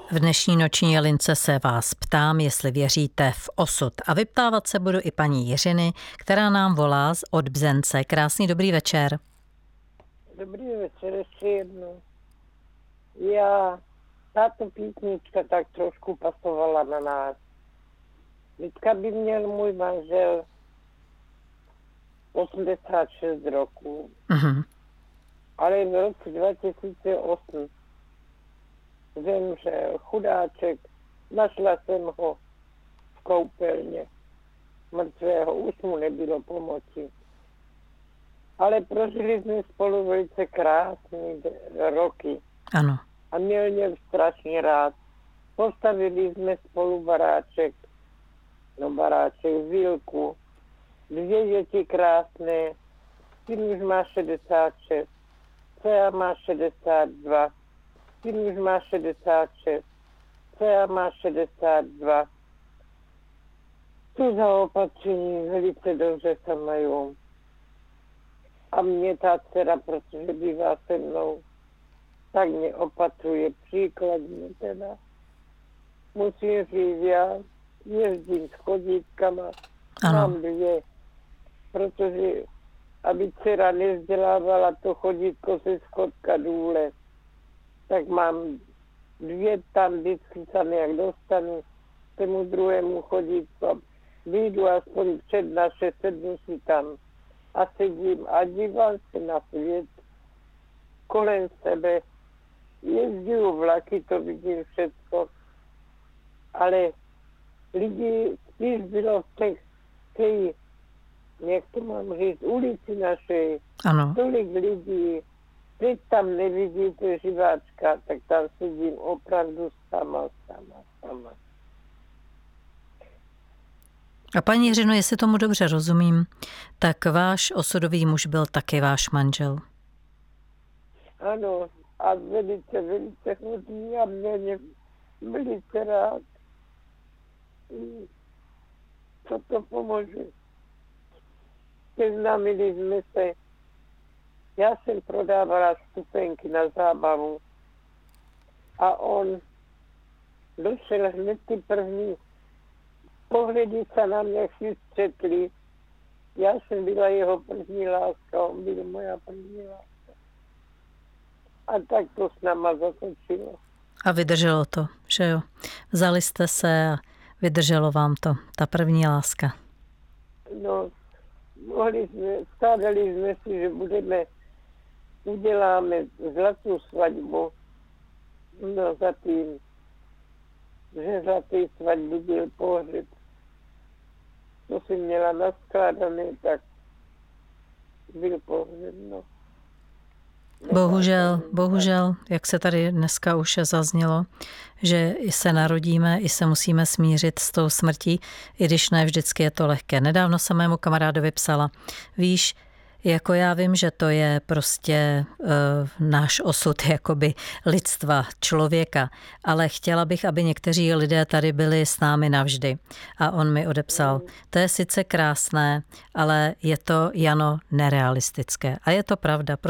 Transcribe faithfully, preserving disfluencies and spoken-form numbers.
V dnešní noční lince se vás ptám, jestli věříte v osud. A vyptávat se budu i paní Jiřiny, která nám volá od Bzence. Krásný dobrý večer. Dobrý večer, ještě jednou. Já, tato písnička tak trošku pasovala na nás. Vždycky by měl můj manžel osmdesát šest roků. Uh-huh. Ale v roce dva tisíce osm zemřel chudáček. Našla jsem ho v koupelně mrtvého, už mu nebylo pomoci. Ale prožili jsme spolu velice krásné roky. Ano. A měl mě strašně rád. Postavili jsme spolu baráček, no baráček, vilku, dvě děti krásné, syn už má šedesát šest, dcera má šedesát dva, syn už má šedesát šest, dcera má šedesát dva. Tu zaopatření velice dobře se mají. A mě ta dcera, protože bývá se mnou, tak mě opatruje příkladně teda. Musím říct, já jezdím s chodítkama, ano. Mám dvě, protože aby dcera nevzdělávala to chodítko ze schodka důle, tak mám dvě tam vždycky tam, jak dostanu k tomu druhému chodítku. Vyjdu aspoň před naše, sednu si tam a sedím a dívám se na svět kolem sebe. Jezdím vlaky, to vidím všechno, ale lidi spíš bylo v těch, těch, jak to mám říct, ulici našej, ano. Tolik lidí, teď tam nevidíte živáčka, tak tam sedím opravdu sama, sama, sama. A paní Jiřino, jestli tomu dobře rozumím, tak váš osudový muž byl taky váš manžel. Ano, a velice, velice hodný a mě, mě velice rád. Co to pomůže? Seznámili jsme se. Já jsem prodávala vstupenky na zábavu a on došel hned ty první pohledy se na mě všichni střetli. Já jsem byla jeho první láska, on byl moja první láska. A tak to s náma zatočilo. A vydrželo to, že jo? Vzali jste se a vydrželo vám to, ta první láska. No, mohli jsme, skádali jsme si, že budeme, uděláme zlatou svatbu. No zatím, že za té svatby byl pohřeb. To jsem měla naskládané, tak byl pohřeb, no. Bohužel, bohužel, jak se tady dneska už zaznělo, že i se narodíme, i se musíme smířit s tou smrtí, i když ne vždycky je to lehké. Nedávno jsem mému kamarádovi psala, víš, jako já vím, že to je prostě uh, náš osud jakoby lidstva, člověka, ale chtěla bych, aby někteří lidé tady byli s námi navždy. A on mi odepsal, to je sice krásné, ale je to, Jano, nerealistické. A je to pravda.